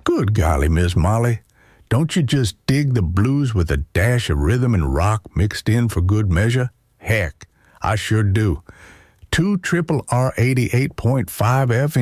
Good golly, Miss Molly. Don't you just dig the blues with a dash of rhythm and rock mixed in for good measure? Heck, I sure do. 2 triple R 88.5 FM.